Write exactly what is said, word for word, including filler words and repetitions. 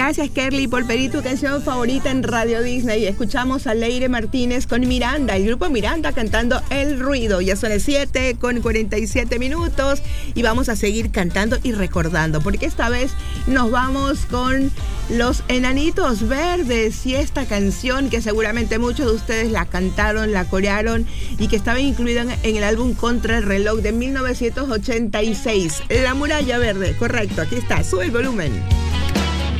Gracias, Kerly, por pedir tu canción favorita en Radio Disney. Escuchamos a Leire Martínez con Miranda, el grupo Miranda cantando El Ruido. Ya son las siete con cuarenta y siete minutos y vamos a seguir cantando y recordando, porque esta vez nos vamos con Los Enanitos Verdes y esta canción que seguramente muchos de ustedes la cantaron, la corearon y que estaba incluida en el álbum Contra el Reloj de mil novecientos ochenta y seis. La Muralla Verde, correcto, aquí está, sube el volumen.